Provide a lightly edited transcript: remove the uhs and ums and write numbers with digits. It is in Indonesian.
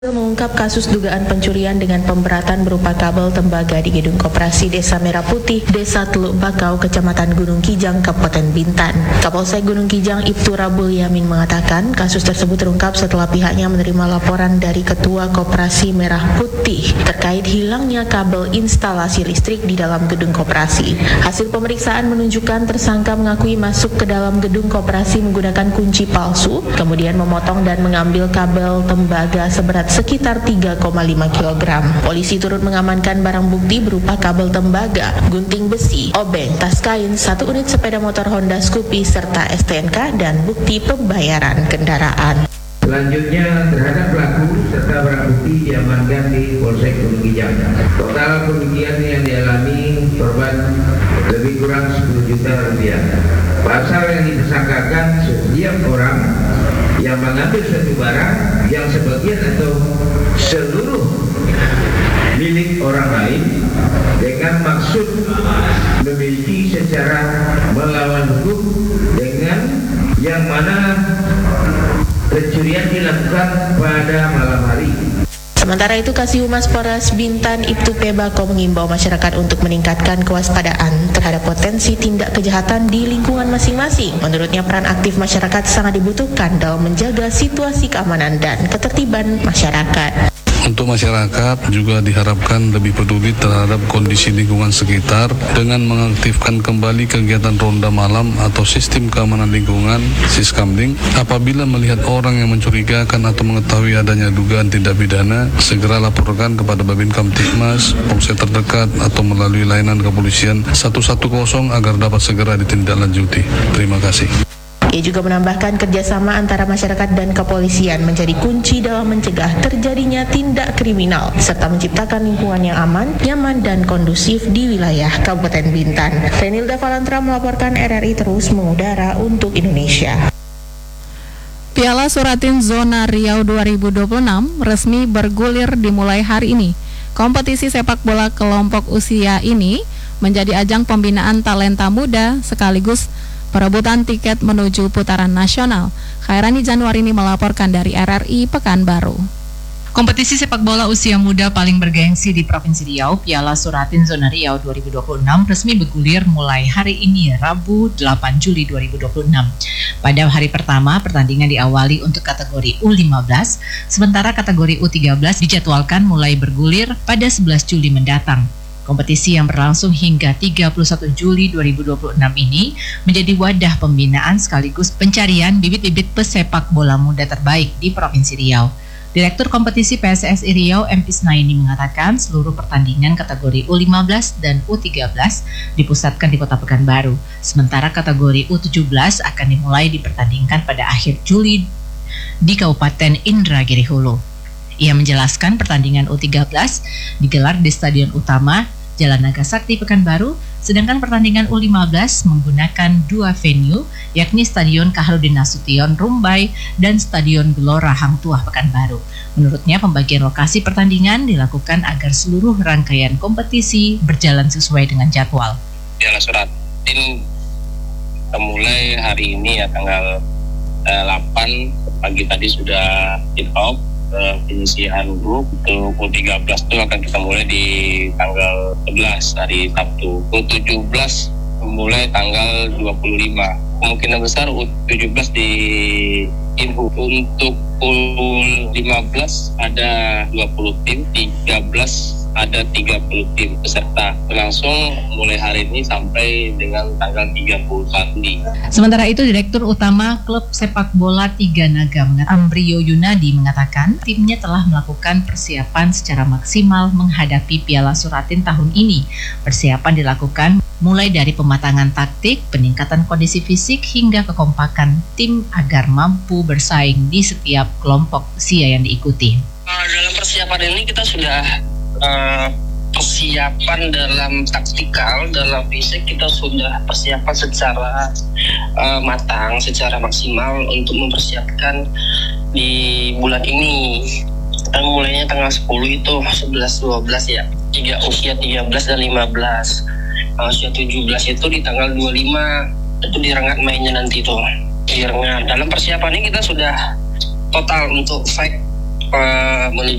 Mengungkap kasus dugaan pencurian dengan pemberatan berupa kabel tembaga di Gedung Koperasi Desa Merah Putih, Desa Teluk Bakau, Kecamatan Gunung Kijang, Kabupaten Bintan. Kapolsek Gunung Kijang Ibtu Rabul Yamin mengatakan kasus tersebut terungkap setelah pihaknya menerima laporan dari Ketua Koperasi Merah Putih terkait hilangnya kabel instalasi listrik di dalam gedung koperasi. Hasil pemeriksaan menunjukkan tersangka mengakui masuk ke dalam gedung koperasi menggunakan kunci palsu, kemudian memotong dan mengambil kabel tembaga seberat sekitar 3,5 kg. Polisi turut mengamankan barang bukti berupa kabel tembaga, gunting besi, obeng, tas kain, 1 unit sepeda motor Honda Scoopy serta STNK dan bukti pembayaran kendaraan. Selanjutnya terhadap pelaku serta barang bukti diamankan di Polsek Gunung Kijang. Total kerugian yang dialami korban lebih kurang 10 juta rupiah. Pasal yang ditersangkakan setiap orang yang mengambil suatu barang yang sebagian atau seluruh milik orang lain dengan maksud memiliki secara melawan hukum dengan yang mana pencurian dilakukan pada malam hari. Sementara itu, Kasihumas Polres Bintan Ibtu Pebako mengimbau masyarakat untuk meningkatkan kewaspadaan terhadap potensi tindak kejahatan di lingkungan masing-masing. Menurutnya, peran aktif masyarakat sangat dibutuhkan dalam menjaga situasi keamanan dan ketertiban masyarakat. Untuk masyarakat juga diharapkan lebih peduli terhadap kondisi lingkungan sekitar dengan mengaktifkan kembali kegiatan ronda malam atau sistem keamanan lingkungan Siskamling. Apabila melihat orang yang mencurigakan atau mengetahui adanya dugaan tindak pidana, segera laporkan kepada Babin Kamtibmas, polsek terdekat atau melalui layanan kepolisian 110 agar dapat segera ditindaklanjuti. Terima kasih. Ia juga menambahkan kerjasama antara masyarakat dan kepolisian menjadi kunci dalam mencegah terjadinya tindak kriminal serta menciptakan lingkungan yang aman, nyaman, dan kondusif di wilayah Kabupaten Bintan. Renilda Valantra melaporkan, RRI terus mengudara untuk Indonesia. Piala Suratin Zona Riau 2026 resmi bergulir dimulai hari ini. Kompetisi sepak bola kelompok usia ini menjadi ajang pembinaan talenta muda sekaligus perebutan tiket menuju putaran nasional. Khairani Januarini melaporkan dari RRI Pekanbaru. Kompetisi sepak bola usia muda paling bergengsi di Provinsi Riau, Piala Suratin Zona Riau 2026 resmi bergulir mulai hari ini, Rabu 8 Juli 2026. Pada hari pertama, pertandingan diawali untuk kategori U15, sementara kategori U13 dijadwalkan mulai bergulir pada 11 Juli mendatang. Kompetisi yang berlangsung hingga 31 Juli 2026 ini menjadi wadah pembinaan sekaligus pencarian bibit-bibit pesepak bola muda terbaik di Provinsi Riau. Direktur Kompetisi PSSI Riau, M. Isnaini mengatakan seluruh pertandingan kategori U15 dan U13 dipusatkan di Kota Pekanbaru. Sementara kategori U17 akan dimulai dipertandingkan pada akhir Juli di Kabupaten Indragiri Hulu. Ia menjelaskan pertandingan U13 digelar di Stadion Utama Jalan Naga Sakti Pekanbaru, sedangkan pertandingan U15 menggunakan 2 venue, yakni Stadion Kaharudin Nasution Rumbai dan Stadion Gelora Hang Tuah Pekanbaru. Menurutnya, pembagian lokasi pertandingan dilakukan agar seluruh rangkaian kompetisi berjalan sesuai dengan jadwal. Piala Suratin mulai hari ini ya, tanggal 8 pagi tadi sudah kick off. Penyisihan grup untuk U13 itu akan kita mulai di tanggal 11 hari Sabtu. U17 mulai tanggal 25. Kemungkinan besar U17 di info. Untuk U15 ada 20 tim, 13 ada 30 tim peserta. Langsung mulai hari ini sampai dengan tanggal 31 Juli. Sementara itu, Direktur Utama Klub Sepak Bola Tiga Naga Amrio Yunadi mengatakan timnya telah melakukan persiapan secara maksimal menghadapi Piala Suratin tahun ini. Persiapan dilakukan mulai dari pematangan taktik, peningkatan kondisi fisik hingga kekompakan tim agar mampu bersaing di setiap kelompok usia yang diikuti. Dalam persiapan ini kita sudah persiapan dalam taktikal, dalam fisik kita sudah persiapan secara matang, secara maksimal untuk mempersiapkan di bulan ini. Kita mulainya tanggal 10 itu 11-12 ya, usia 13 dan 15. Usia 17 itu di tanggal 25, itu di Rengat mainnya nanti tuh. Di Rengat. Dalam persiapan ini kita sudah total untuk fight menuju